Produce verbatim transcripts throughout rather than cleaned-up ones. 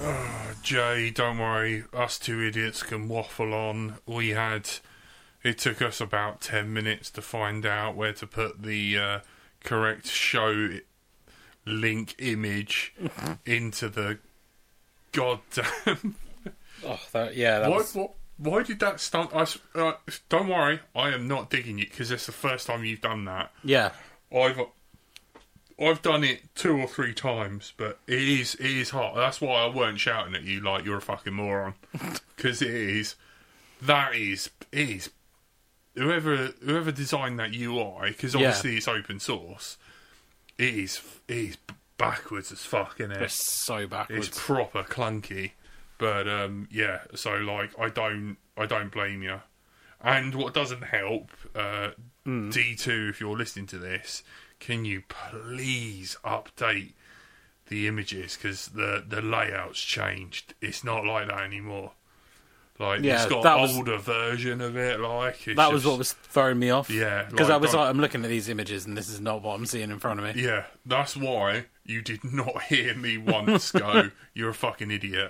Oh, Jay, don't worry. Us two idiots can waffle on. We had... It took us about ten minutes to find out where to put the uh, correct show link image into the goddamn... Oh, that, yeah, that why, was... why, why did that stunt... I, uh, don't worry, I am not digging it, because it's the first time you've done that. Yeah. I've... I've done it two or three times, but it is it is hard. That's why I weren't shouting at you like you're a fucking moron, because it is. That is it is. Whoever whoever designed that U I, because obviously yeah. it's open source. It is it is backwards as fuck, isn't it? It's so backwards. It's proper clunky, but um, yeah. So like, I don't I don't blame you. And what doesn't help, uh, mm. D two, if you're listening to this. Can you please update the images, because the, the layout's changed. It's not like that anymore. Like, yeah, it's got that an was, older version of it. Like it's That just, was what was throwing me off. Yeah. Because like, I was like, I'm looking at these images and this is not what I'm seeing in front of me. Yeah, that's why you did not hear me once go, you're a fucking idiot.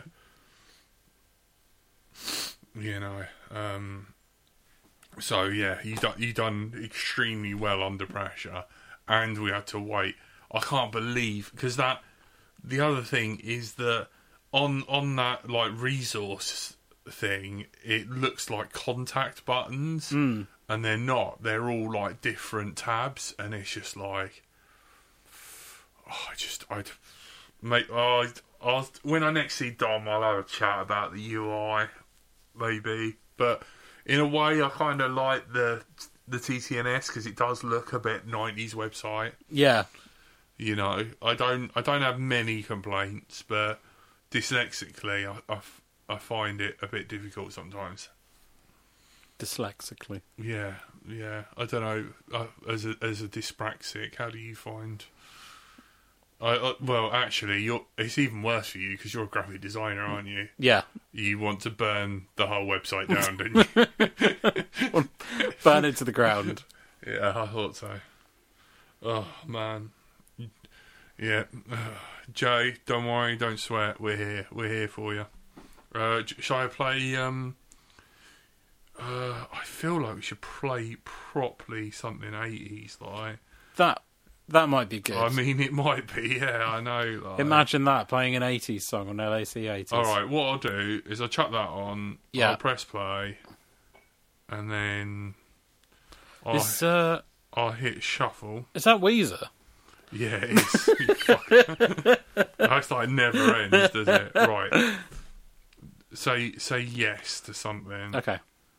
You know, um... So, yeah, you done, you done extremely well under pressure. And we had to wait. I can't believe, because that the other thing is that on on that like resource thing, it looks like contact buttons, mm. and they're not. They're all like different tabs, and it's just like, oh, I just I'd make. Oh, I'd, I'll when I next see Dom, I'll have a chat about the U I, maybe. But in a way, I kind of like the. the T T N S, because it does look a bit nineties website. Yeah. You know, I don't I don't have many complaints, but dyslexically, I, I, I find it a bit difficult sometimes. Dyslexically? Yeah, yeah. I don't know. Uh, as a as a dyspraxic, how do you find... I, uh, well, actually, you're, it's even worse for you, because you're a graphic designer, aren't you? Yeah. You want to burn the whole website down, don't you? Burn it to the ground. Yeah, I thought so. Oh, man. Yeah. Jay, don't worry, don't sweat. We're here. We're here for you. Uh, shall I play... Um, uh, I feel like we should play properly something eighties, like... That... That might be good. I mean, it might be, yeah, I know. Like, imagine that, playing an eighties song on L A C eighties. Alright, what I'll do is I'll chuck that on, yeah. I'll press play, and then I'll, is, uh, I'll hit shuffle. Is that Weezer? Yeah, it is. That's like never ends, does it? Right. Say, say yes to something. Okay.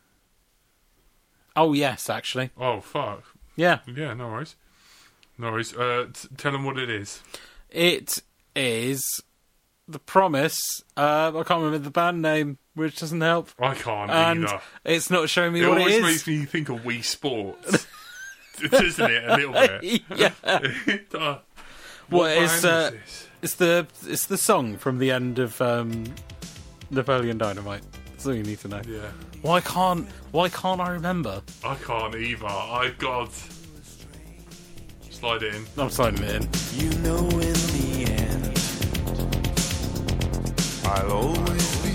Oh, yes, actually. Oh, fuck. Yeah. Yeah, no worries. No worries. Uh, t- tell them what it is. It is The Promise. Uh, I can't remember the band name, which doesn't help. I can't and either. It's not showing me it what it is. It always makes me think of Wii Sports. Doesn't it? A little bit. Yeah. uh, what well, band it's, uh, is this? It's the, it's the song from the end of um, Napoleon Dynamite. That's all you need to know. Yeah. Why can't, why can't I remember? I can't either. I God. Slide it in. I'm sliding it in. You know, in the end, I'll always